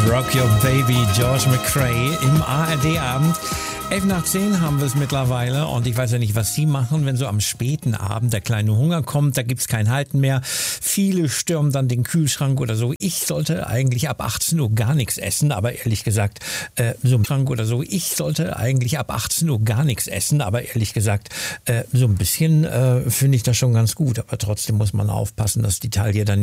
Rock Your Baby, George McRae im ARD-Abend. 11 nach 10 haben wir es mittlerweile und ich weiß ja nicht, was Sie machen, wenn so am späten Abend der kleine Hunger kommt, da gibt's kein Halten mehr. Viele stürmen dann den Kühlschrank oder so. Ich sollte eigentlich ab 18 Uhr gar nichts essen, aber ehrlich gesagt, so ein bisschen finde ich das schon ganz gut, aber trotzdem muss man aufpassen, dass die Taille dann